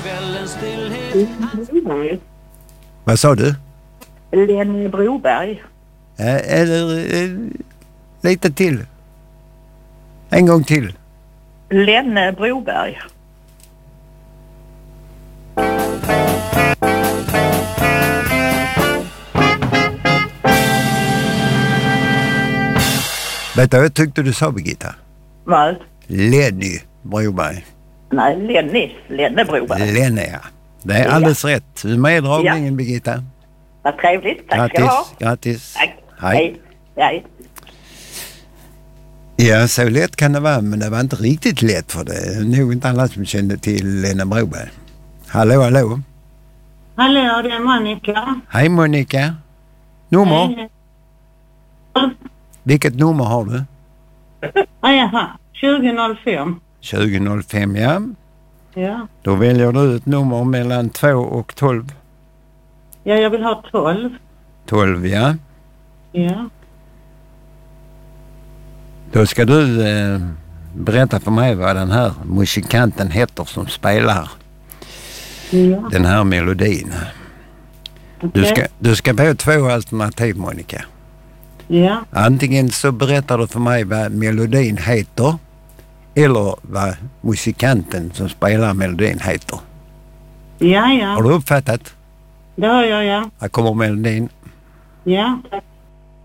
Vad sa du? Lene Broberg. Lite till. En gång till. Lene Broberg. Vet du vad jag tyckte du sa, Birgitta? Vad? Lene Broberg. Nej, Lene Broberg. Lene, ja. Det är alldeles rätt. Du är med i dragningen, Birgitta. Vad trevligt. Tack ska du ha. Grattis. Tack. Hej. Hej. Ja, så lätt kan det vara, men det var inte riktigt lätt för det. Det är nog inte alla som kände till Lene Broberg. Hallå. Hallå, det är Monica. Hej Monica. Nummer? Hej. Vilket nummer har du? Jaha, 2005. 2005, ja. Ja. Då väljer du ett nummer mellan 2 och 12. Ja, jag vill ha 12. 12, ja. Ja. Då ska du berätta för mig vad den här musikanten heter som spelar den här melodin. Okay. Du ska få 2 alternativ, Monica. Ja. Antingen så berättar du för mig vad melodin heter eller vad musikanten som spelar melodin heter. Ja. Har du uppfattat? Det har jag, ja. Här kommer melodin. Ja, tack.